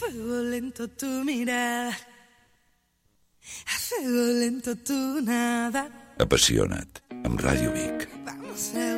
fuego lento tu mirada, a fuego lento tu nada. Apassiona't, amb Ràdio Vic. Vamos a